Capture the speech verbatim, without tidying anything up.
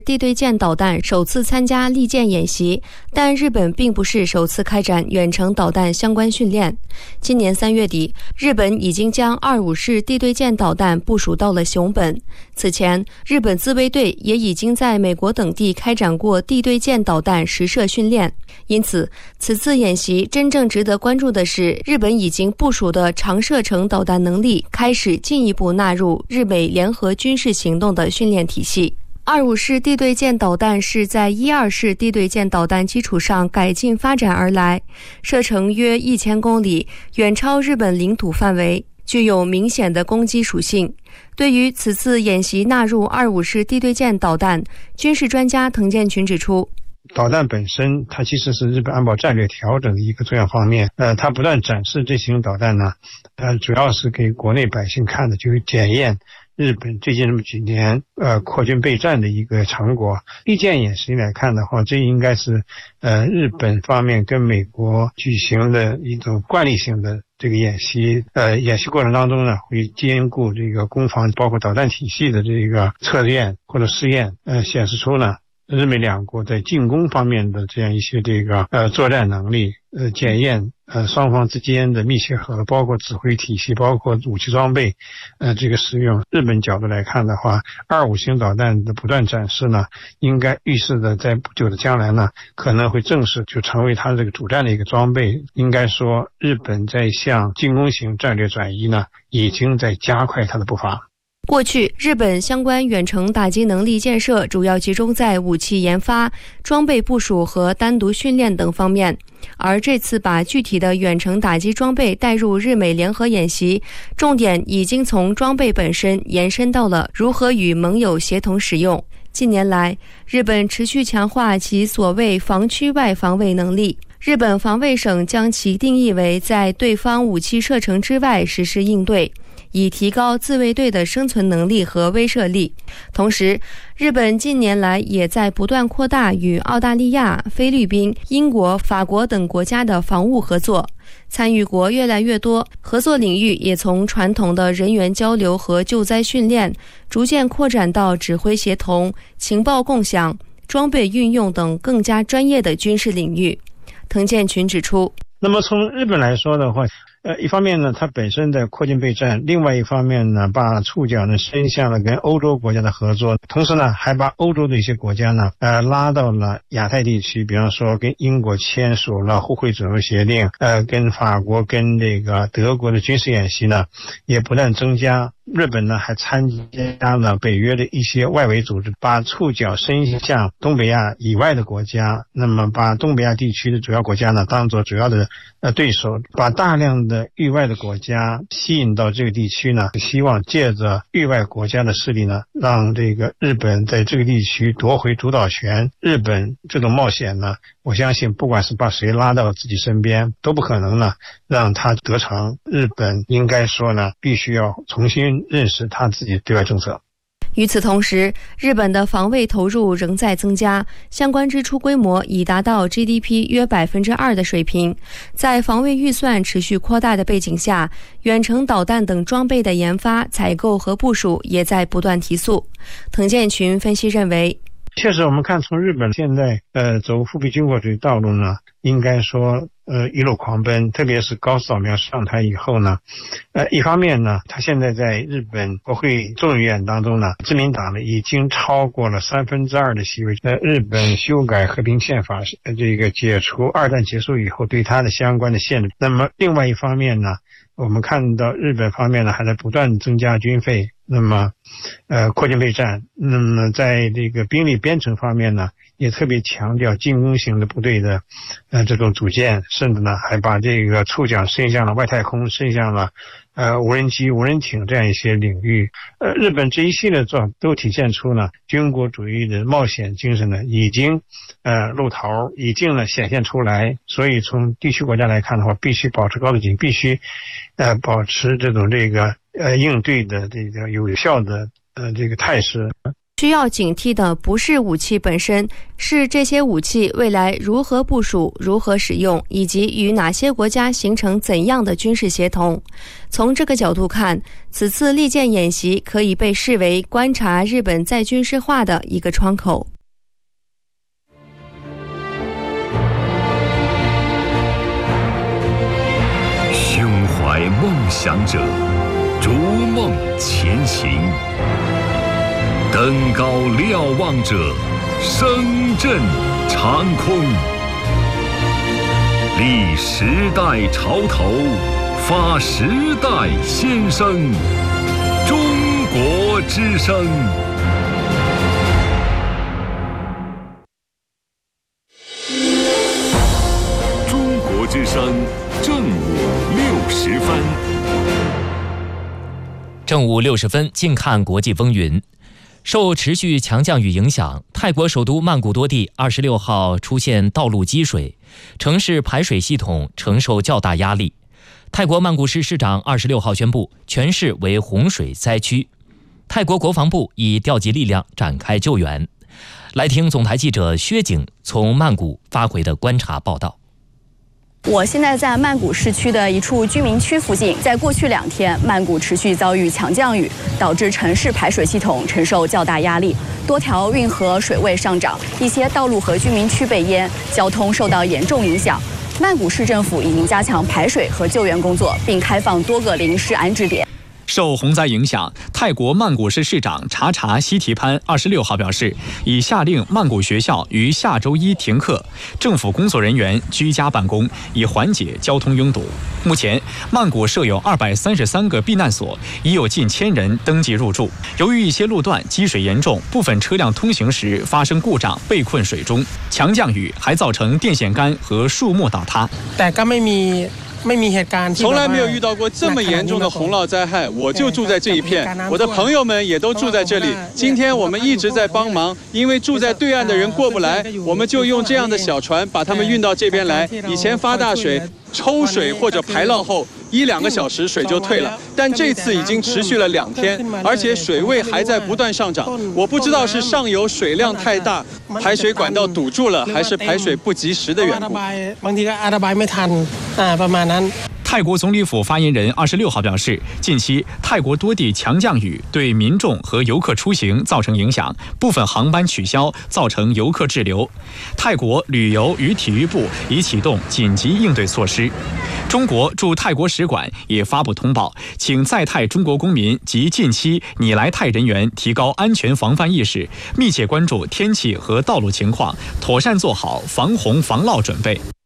地对舰导弹首次参加利剑演习，但日本并不是首次开展远程导弹相关训练。今年三月底，日本已经将二五式地对舰导弹部署到了熊本。此前，日本自卫队也已经在美国等地开展过地对舰导弹实射训练。因此，此次演习真正值得关注的是，日本已经部署的长射程导弹能力开始进一步纳入日美联合军事行动的训练体系。二五式地对舰导弹是在一二式地对舰导弹基础上改进发展而来，射程约一千公里，远超日本领土范围，具有明显的攻击属性。对于此次演习纳入二五式地对舰导弹，军事专家滕建群指出， 导弹本身它其实是日本安保战略调整的一个重要方面，呃，它不断展示这型导弹呢，呃，主要是给国内百姓看的，就是检验日本最近这么几年呃扩军备战的一个成果。利剑演习来看的话，这应该是呃日本方面跟美国举行的一种惯例性的这个演习，呃演习过程当中呢，会兼顾这个攻防包括导弹体系的这个测验或者试验，呃显示出呢日美两国在进攻方面的这样一些这个呃作战能力，呃检验呃双方之间的密切合作，包括指挥体系，包括武器装备呃这个使用。日本角度来看的话，二五型导弹的不断展示呢，应该预示的在不久的将来呢，可能会正式就成为它这个主战的一个装备。应该说日本在向进攻型战略转移呢，已经在加快它的步伐。 过去，日本相关远程打击能力建设主要集中在武器研发、装备部署和单独训练等方面，而这次把具体的远程打击装备带入日美联合演习，重点已经从装备本身延伸到了如何与盟友协同使用。近年来，日本持续强化其所谓防区外防卫能力。日本防卫省将其定义为在对方武器射程之外实施应对，以提高自卫队的生存能力和威慑力。同时，日本近年来也在不断扩大与澳大利亚、菲律宾、英国、法国等国家的防务合作，参与国越来越多，合作领域也从传统的人员交流和救灾训练，逐渐扩展到指挥协同、情报共享、装备运用等更加专业的军事领域。滕建群指出， 那么从日本来说的话，呃，一方面呢，它本身的扩军备战；另外一方面呢，把触角呢伸向了跟欧洲国家的合作，同时呢，还把欧洲的一些国家呢，呃，拉到了亚太地区，比方说跟英国签署了互惠准入协定，呃，跟法国、跟这个德国的军事演习呢，也不断增加。日本呢还参加了北约的一些外围组织，把触角伸向东北亚以外的国家，那么把东北亚地区的主要国家呢当作主要的呃对手，把大量的域外的国家吸引到这个地区呢，希望借着域外国家的势力呢，让这个日本在这个地区夺回主导权。日本这种冒险呢，我相信不管是把谁拉到自己身边，都不可能呢让他得逞。日本应该说呢，必须要重新认识他自己的对外政策。 与此同时，日本的防卫投入仍在增加，相关支出规模已达到 G D P 约 百分之二 的水平。在防卫预算持续扩大的背景下，远程导弹等装备的研发、采购和部署也在不断提速。滕建群分析认为， 确实我们看从日本现在呃走复辟军国主义道路呢，应该说呃一路狂奔，特别是高市早苗上台以后呢，呃一方面呢，他现在在日本国会众议院当中呢，自民党呢已经超过了三分之二的席位。呃日本修改和平宪法，呃这个解除二战结束以后对它的相关的限制。那么另外一方面呢，我们看到日本方面呢还在不断增加军费，那么呃扩军备战，那么在这个兵力编程方面呢，也特别强调进攻型的部队的呃这种组建，甚至呢还把这个触角伸向了外太空，伸向了呃无人机、无人艇这样一些领域。呃日本这一系列做法都体现出呢军国主义的冒险精神呢已经呃露头，已经呢显现出来。所以从地区国家来看的话，必须保持高度警惕，必须呃保持这种这个呃应对的这个有效的呃这个态势。 需要警惕的不是武器本身，是这些武器未来如何部署、如何使用，以及与哪些国家形成怎样的军事协同。从这个角度看，此次利剑演习可以被视为观察日本再军事化的一个窗口。 梦想者，逐梦前行。登高瞭望者，声震长空。立时代潮头，发时代先声。中国之声。中国之声正午六十分。 正午六十分，近看国际风云。受持续强降雨影响，泰国首都曼谷多地二十六号出现道路积水，城市排水系统承受较大压力。泰国曼谷市市长二十六号宣布，全市为洪水灾区。泰国国防部已调集力量展开救援。来听总台记者薛景从曼谷发回的观察报道。 我现在在曼谷市区的一处居民区附近，在过去两天，曼谷持续遭遇强降雨，导致城市排水系统承受较大压力，多条运河水位上涨，一些道路和居民区被淹，交通受到严重影响。曼谷市政府已经加强排水和救援工作，并开放多个临时安置点。 受洪灾影响，泰国曼谷市市长查查西提潘二十六号表示，已下令曼谷学校于下周一停课，政府工作人员居家办公，以缓解交通拥堵。目前，曼谷设有二百三十三个避难所，已有近千人登记入住。由于一些路段积水严重，部分车辆通行时发生故障，被困水中。强降雨还造成电线杆和树木倒塌。 从来没有遇到过这么严重的洪涝灾害，我就住在这一片，我的朋友们也都住在这里。今天我们一直在帮忙，因为住在对岸的人过不来，我们就用这样的小船把他们运到这边来。以前发大水、抽水或者排涝后，一两个小时水就退了，但这次已经持续了两天，而且水位还在不断上涨。我不知道是上游水量太大，排水管道堵住了，还是排水不及时的缘故。 泰国总理府发言人二十六号表示，近期泰国多地强降雨对民众和游客出行造成影响，部分航班取消，造成游客滞留。泰国旅游与体育部已启动紧急应对措施。中国驻泰国使馆也发布通报，请在泰中国公民及近期拟来泰人员提高安全防范意识，密切关注天气和道路情况，妥善做好防洪防涝准备。